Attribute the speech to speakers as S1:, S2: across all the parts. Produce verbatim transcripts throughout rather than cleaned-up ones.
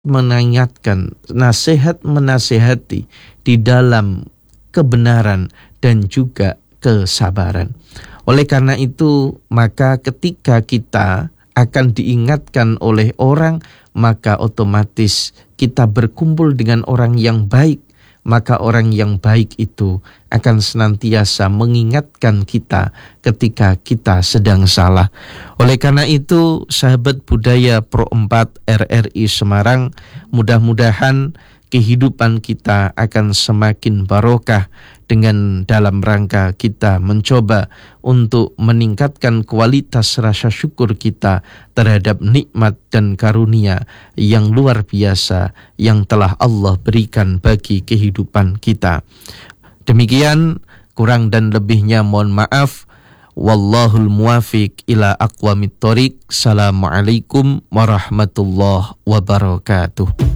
S1: mengingatkan, nasihat menasehati di dalam kebenaran dan juga kesabaran. Oleh karena itu, maka ketika kita akan diingatkan oleh orang, maka otomatis kita berkumpul dengan orang yang baik. Maka orang yang baik itu akan senantiasa mengingatkan kita ketika kita sedang salah. Oleh karena itu, sahabat budaya Pro empat R R I Semarang, mudah-mudahan kehidupan kita akan semakin barokah dengan dalam rangka kita mencoba untuk meningkatkan kualitas rasa syukur kita terhadap nikmat dan karunia yang luar biasa yang telah Allah berikan bagi kehidupan kita. Demikian, kurang dan lebihnya mohon maaf. Wallahul muwafiq ila aqwamit thoriq. Assalamualaikum warahmatullahi wabarakatuh.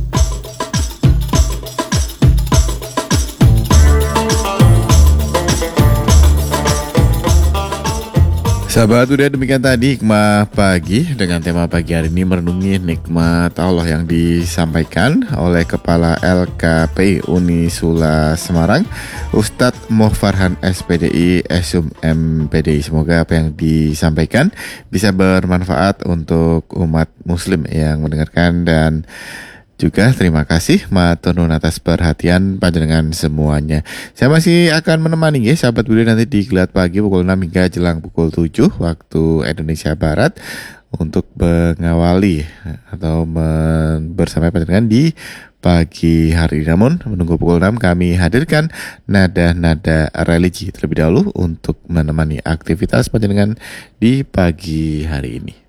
S2: Sahabat, udah demikian tadi Hikmah Pagi dengan tema pagi hari ini merenungi nikmat Allah yang disampaikan oleh Kepala L K P I Unisula Semarang, Ustadz Mohfarhan S P D I Esum M P D I. Semoga apa yang disampaikan bisa bermanfaat untuk umat muslim yang mendengarkan, dan juga terima kasih matur nuwun atas perhatian panjenengan semuanya. Saya masih akan menemani ya sahabat budaya nanti di Gelat Pagi pukul enam hingga jelang pukul tujuh waktu Indonesia Barat untuk mengawali atau men- bersama panjenengan di pagi hari. Namun menunggu pukul enam kami hadirkan nada-nada religi terlebih dahulu untuk menemani aktivitas panjenengan di pagi hari ini.